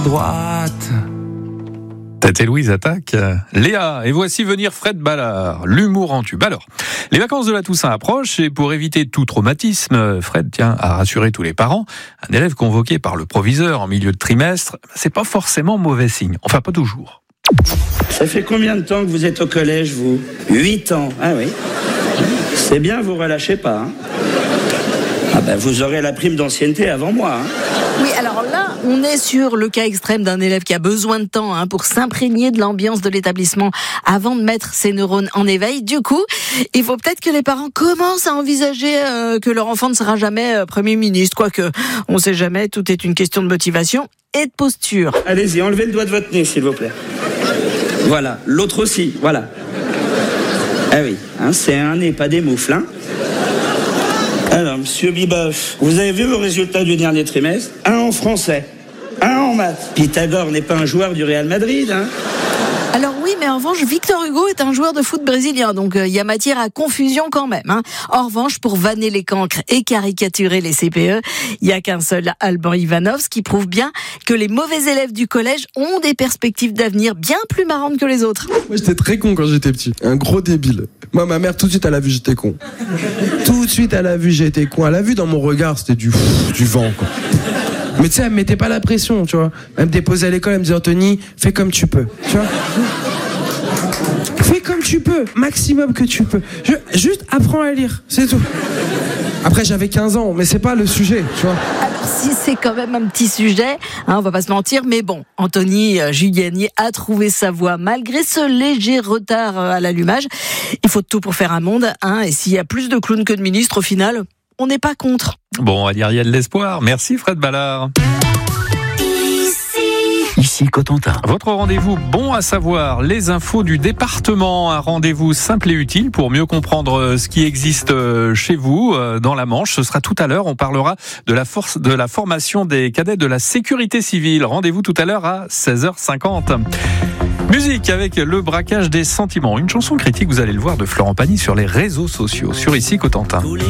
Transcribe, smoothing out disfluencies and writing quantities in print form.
droite. Tête et Louise attaque Léa, et voici venir Fred Ballard, l'humour en tube. Alors, les vacances de la Toussaint approchent, et pour éviter tout traumatisme, Fred tient à rassurer tous les parents. Un élève convoqué par le proviseur en milieu de trimestre, c'est pas forcément mauvais signe. Enfin, pas toujours. Ça fait combien de temps que vous êtes au collège, vous ? 8 ans. Ah oui. C'est bien, vous relâchez pas. Hein. Ah ben, vous aurez la prime d'ancienneté avant moi. Hein. Oui, alors là, on est sur le cas extrême d'un élève qui a besoin de temps pour s'imprégner de l'ambiance de l'établissement avant de mettre ses neurones en éveil. Du coup, il faut peut-être que les parents commencent à envisager que leur enfant ne sera jamais Premier ministre. Quoique, on ne sait jamais, tout est une question de motivation et de posture. Allez-y, enlevez le doigt de votre nez, s'il vous plaît. Voilà, l'autre aussi, voilà. Ah oui, c'est un nez, pas des moufles, hein. Alors, monsieur Biboff, vous avez vu vos résultats du dernier trimestre ? 1 en français, 1 en maths. Pythagore n'est pas un joueur du Real Madrid, hein ? Alors oui, mais en revanche, Victor Hugo est un joueur de foot brésilien, donc il y a matière à confusion quand même. En revanche, pour vanner les cancres et caricaturer les CPE, il n'y a qu'un seul Alban Ivanov, qui prouve bien que les mauvais élèves du collège ont des perspectives d'avenir bien plus marrantes que les autres. Moi, j'étais très con quand j'étais petit. Un gros débile. Moi, ma mère, tout de suite, elle a vu j'étais con. Tout de suite, elle a vu j'étais con. Elle a vu dans mon regard, c'était du vent, quoi. Mais tu sais, elle me mettait pas la pression, tu vois. Elle me déposait à l'école, elle me disait, Anthony, fais comme tu peux, tu vois. Fais comme tu peux, maximum que tu peux. Juste apprends à lire, c'est tout. Après, j'avais 15 ans, mais c'est pas le sujet, tu vois. Alors si c'est quand même un petit sujet, on va pas se mentir, mais bon, Anthony Giuliani a trouvé sa voie malgré ce léger retard à l'allumage. Il faut tout pour faire un monde, et s'il y a plus de clowns que de ministres, au final, on n'est pas contre. Bon, on va dire il y a de l'espoir. Merci Fred Ballard. Ici Cotentin. Votre rendez-vous bon à savoir, les infos du département, un rendez-vous simple et utile pour mieux comprendre ce qui existe chez vous dans la Manche. Ce sera tout à l'heure, on parlera de la formation des cadets de la sécurité civile. Rendez-vous tout à l'heure à 16h50. Musique avec le braquage des sentiments, une chanson critique, vous allez le voir, de Florent Pagny sur les réseaux sociaux, sur Ici Cotentin.